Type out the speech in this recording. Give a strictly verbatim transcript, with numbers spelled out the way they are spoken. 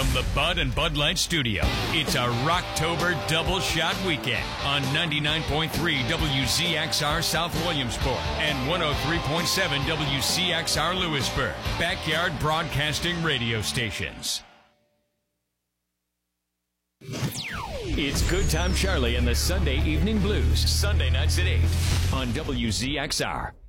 From the Bud and Bud Light studio, it's a Rocktober double shot weekend on ninety-nine point three W Z X R South Williamsport and one oh three point seven W C X R Lewisburg. Backyard Broadcasting Radio Stations. It's Good Time Charlie and the Sunday Evening Blues, Sunday nights at eight on W Z X R.